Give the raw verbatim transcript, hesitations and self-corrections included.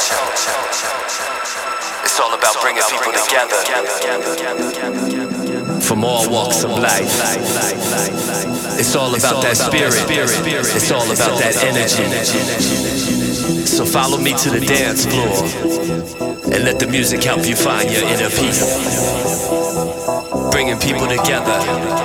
It's all about bringing people together from all walks of life. It's all about that spirit. It's all about that energy. So follow me to the dance floor and let the music help you find your inner peace. Bringing people together.